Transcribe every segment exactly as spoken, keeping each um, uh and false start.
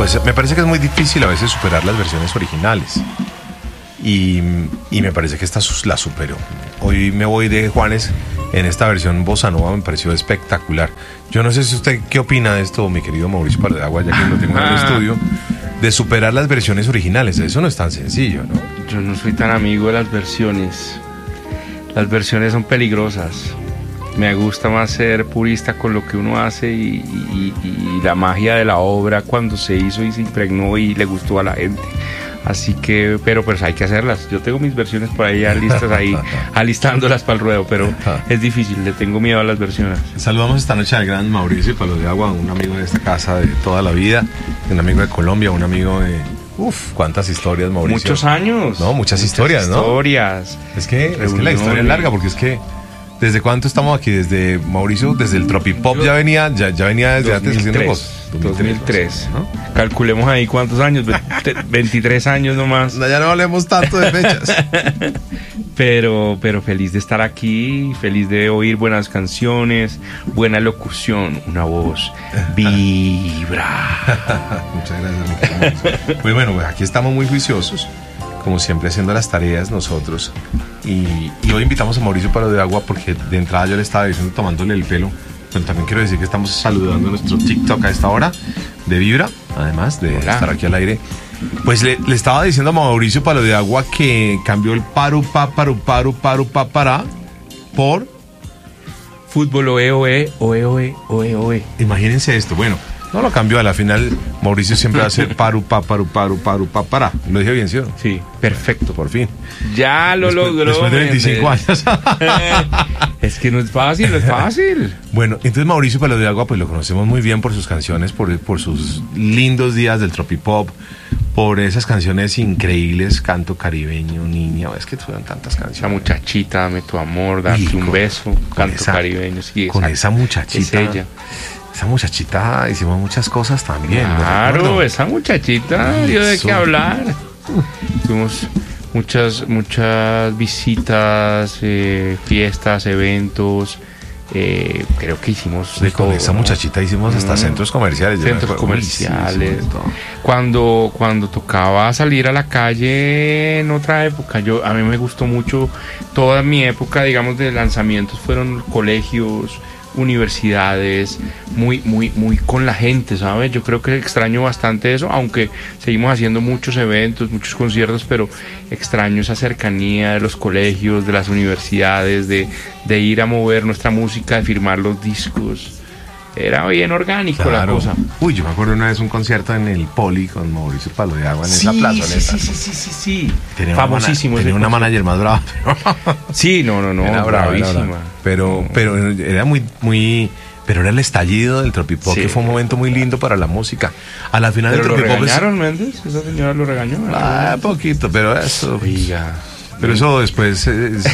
pues me parece que es muy difícil a veces superar las versiones originales. Y, y me parece que esta la superó. Hoy me voy de Juanes en esta versión bossa nova, me pareció espectacular. Yo no sé si usted qué opina de esto, mi querido Mauricio Palo de Agua, ya que lo tengo en el estudio, de superar las versiones originales. Eso no es tan sencillo, ¿no? Yo no soy tan amigo de las versiones. Las versiones son peligrosas. Me gusta más ser purista con lo que uno hace y, y, y la magia de la obra cuando se hizo y se impregnó y le gustó a la gente. Así que, pero pues hay que hacerlas. Yo tengo mis versiones por ahí ya listas, ahí alistándolas para el ruedo, pero es difícil, le tengo miedo a las versiones. Saludamos esta noche al gran Mauricio Palo de Agua, un amigo de esta casa de toda la vida, un amigo de Colombia, un amigo de... Uf, cuántas historias, Mauricio. Muchos años. No, muchas, muchas historias, ¿no? Historias. Es que, es que la historia es larga, porque es que... ¿Desde cuánto estamos aquí? Desde Mauricio, desde el Tropipop ya venía, ya, ya venía desde antes haciendo cosas. dos mil tres, ¿no? Calculemos ahí cuántos años, veintitrés años nomás. No, ya no hablemos tanto de fechas. pero, pero feliz de estar aquí, feliz de oír buenas canciones, buena locución, una voz vibra. Muchas gracias, mi querido Mauricio. Pues bueno, pues aquí estamos muy juiciosos, como siempre haciendo las tareas nosotros. Y, y hoy invitamos a Mauricio Palo de Agua porque de entrada yo le estaba diciendo tomándole el pelo, pero también quiero decir que estamos saludando a nuestro TikTok a esta hora de Vibra, además de Hola. Estar aquí al aire. Pues le, le estaba diciendo a Mauricio Palo de Agua que cambió el paru pa paru paru paru pa para por fútbol oe oe oe oe oe oe. Imagínense esto, bueno. No lo cambió, a la final Mauricio siempre va a ser paru, pa, paru, paru, paru, pa, para. ¿Lo dije bien, sí o no? Sí, perfecto. Por fin. Ya lo después, logró. Después de veinticinco años. Es que no es fácil, no es fácil. Bueno, entonces Mauricio Palo de Agua, pues lo conocemos muy bien por sus canciones, por, por sus lindos días del tropipop, por esas canciones increíbles, Canto Caribeño, Niña, es que tuvieron tantas canciones. Esa muchachita, Dame tu amor, Darte con, un beso, Canto esa, Caribeño. Sí, con esa muchachita. Es ella. Esa muchachita hicimos muchas cosas también. Claro, esa muchachita dio de qué hablar. Tuvimos muchas, muchas visitas, eh, fiestas, eventos. Eh, creo que hicimos de con todo, esa ¿no? muchachita hicimos hasta mm. centros comerciales. Centros comerciales. Cuando, cuando tocaba salir a la calle en otra época, yo a mí me gustó mucho. Toda mi época, digamos, de lanzamientos fueron colegios, universidades, muy, muy, muy con la gente, ¿sabes? Yo creo que extraño bastante eso, aunque seguimos haciendo muchos eventos, muchos conciertos, pero extraño esa cercanía de los colegios, de las universidades, de, de ir a mover nuestra música, de firmar los discos. Era bien orgánico, claro, la cosa. Uy, yo me acuerdo una vez un concierto en el Poli con Mauricio Palo de Agua en sí, esa plazoleta. Sí, sí, sí, sí, sí. Tenía famosísimo. Una, tenía una manager más brava. Sí, no, no, no, era bravísima. Brava, brava. Pero, pero era muy, muy, pero era el estallido del tropipop, sí, que fue un momento muy lindo para la música. A la final pero del tropipop. ¿Lo regañaron, es... Méndez? ¿Esa señora lo regañó? Ah, poquito, pero eso. Oiga. Pero eso después es,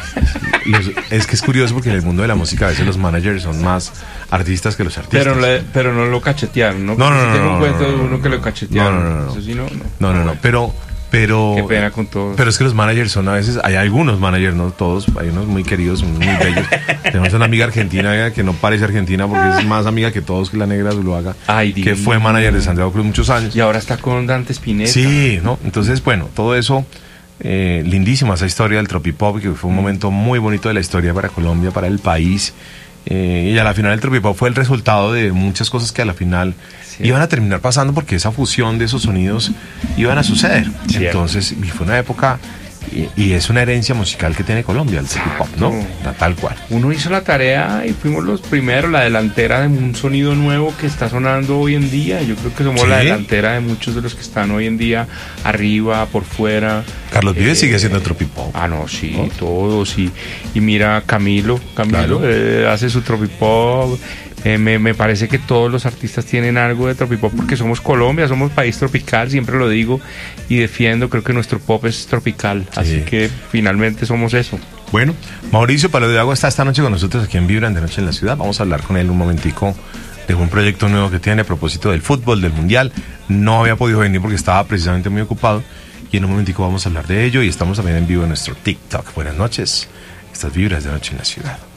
los, es que es curioso porque en el mundo de la música a veces los managers son más artistas que los artistas. Pero, le, pero no lo cachetearon, ¿no? No, no, no. Tengo no, un cuento no, de uno que lo cachetearon. No, no, no. Eso sí, no, no. No, no, no. Pero, pero. Qué pena con todos. Pero es que los managers son a veces, hay algunos managers, no todos, hay unos muy queridos, muy bellos. Tenemos una amiga argentina que no parece argentina porque es más amiga que todos, que la negra Zuluaga, Ay, que fue manager de Santiago Cruz muchos años. Y ahora está con Dante Spinetta. Sí, ¿no? Entonces, bueno, todo eso. Eh, lindísima esa historia del tropipop, que fue un momento muy bonito de la historia para Colombia, para el país, eh, y a la final el tropipop fue el resultado de muchas cosas que a la final sí. iban a terminar pasando porque esa fusión de esos sonidos iban a suceder. Cierto. Entonces, y fue una época y, y es una herencia musical que tiene Colombia, el tropipop, ¿no? Tal cual. Uno hizo la tarea y fuimos los primeros, la delantera de un sonido nuevo que está sonando hoy en día. Yo creo que somos ¿sí? la delantera de muchos de los que están hoy en día arriba, por fuera. Carlos Vives eh, sigue haciendo tropipop. Ah, no, sí, ¿no? Todos. Y, y mira, Camilo, Camilo claro. eh, hace su tropipop. Eh, me, me parece que todos los artistas tienen algo de tropipop porque somos Colombia, somos país tropical, siempre lo digo y defiendo, creo que nuestro pop es tropical, sí. Así que finalmente somos eso. Bueno, Mauricio Palo de Agua está esta noche con nosotros aquí en Vibran de Noche en la Ciudad. Vamos a hablar con él un momentico de un proyecto nuevo que tiene a propósito del fútbol, del mundial. No había podido venir porque estaba precisamente muy ocupado y en un momentico vamos a hablar de ello y estamos también en vivo en nuestro TikTok. Buenas noches, estas Vibras de Noche en la Ciudad.